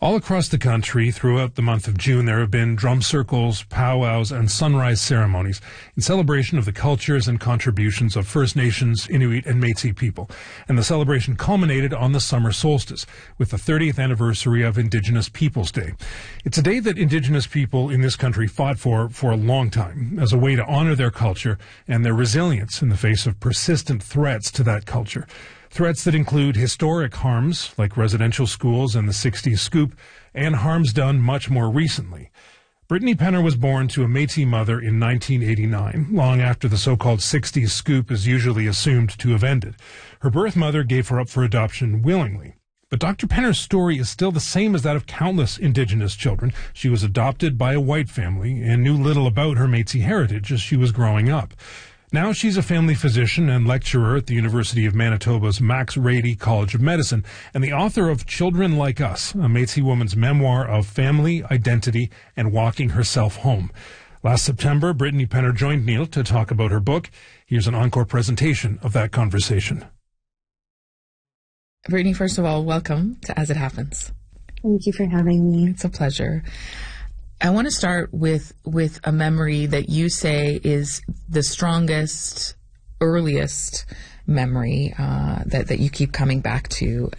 All across the country, throughout the month of June, there have been drum circles, powwows, and sunrise ceremonies in celebration of the cultures and contributions of First Nations, Inuit, and Métis people. And the celebration culminated on the summer solstice with the 30th anniversary of Indigenous Peoples Day. It's a day that Indigenous people in this country fought for a long time as a way to honor their culture and their resilience in the face of persistent threats to that culture. Threats that include historic harms, like residential schools and the 60s scoop, and harms done much more recently. Brittany Penner was born to a Métis mother in 1989, long after the so-called 60s scoop is usually assumed to have ended. Her birth mother gave her up for adoption willingly. But Dr. Penner's story is still the same as that of countless Indigenous children. She was adopted by a white family and knew little about her Métis heritage as she was growing up. Now she's a family physician and lecturer at the University of Manitoba's Max Rady College of Medicine and the author of Children Like Us, a Métis woman's memoir of family, identity, and walking herself home. Last September, Brittany Penner joined Neil to talk about her book. Here's an encore presentation of that conversation. Brittany, first of all, welcome to As It Happens. Thank you for having me. It's a pleasure. I want to start with a memory that you say is the strongest, earliest memory that you keep coming back to.